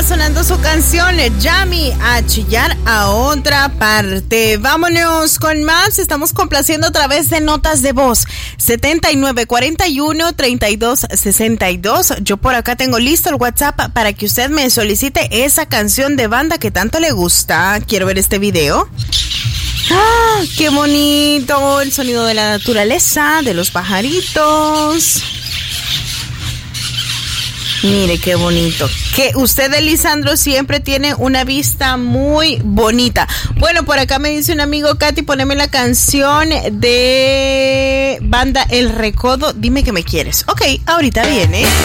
sonando su canción Yami a chillar a otra parte. Vámonos con más. Estamos complaciendo a través de notas de voz 7941-3262. Yo por acá tengo listo el WhatsApp para que usted me solicite esa canción de banda que tanto le gusta. Quiero ver este video. ¡Ah, qué bonito! El sonido de la naturaleza, de los pajaritos. Mire qué bonito. Que usted, Elisandro, siempre tiene una vista muy bonita. Bueno, por acá me dice un amigo, Katy, poneme la canción de banda El Recodo. Dime que me quieres. Ok, ahorita viene.